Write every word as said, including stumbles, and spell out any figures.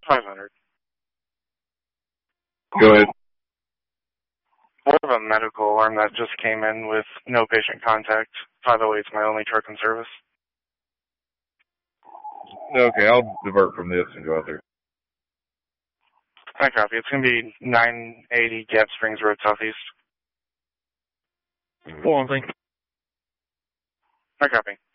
five hundred. Go ahead. What of a medical alarm that just came in with no patient contact? five oh eight's my only truck in service. Okay, I'll divert from this and go out there. I copy. It's going to be nine eighty Gap Springs Road Southeast. Hold on, thing. I copy.